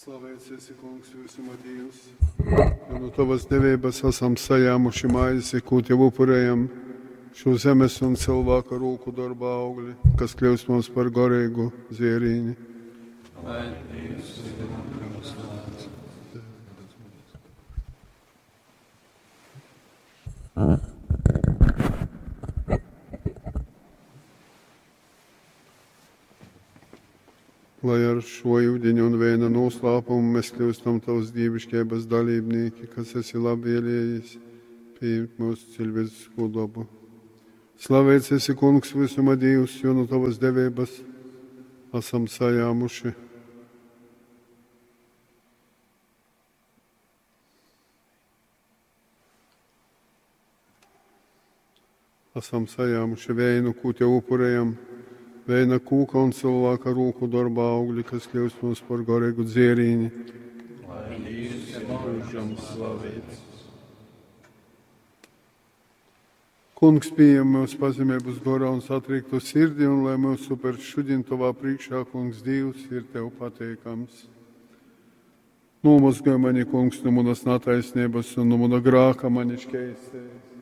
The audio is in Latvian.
Slavēts esi, kungs, visuma Dievs, jo no tavas devības esam sajāmuši maizi, ko tev upurējam, šo zemes un cilvēka rūku darba augli, kas kļūst mums par garīgu zierīni. Lai Dievs ir mums klāts. Lai ar šo ūdeņu un vēja noslēpumu mēs kļūstam tavas dievišķības dalībnieki, kas esi labvēlējis, pieņemt mūsu cilvēcisko dabu. Slavēts esi, kungs, visuma Dievs, jo no tavas devības esam sajāmuši. Esam sajāmuši vēju, ko tev upurējam, vēja kūka un cilvēka rūku darba augļi, kas kļūst mums par garīgu dzierīni. Lai Dievs ir mūžam slavēts. Kungs pieņem mūsu pazemības gorā un satriektu sirdi, un lai mūsu par šodien tavā priekšā, kungs, Dievs ir tev pateikams. Nomazgāj mani, kungs, no manas nataisnības un no mana grāka mani šķērsēs.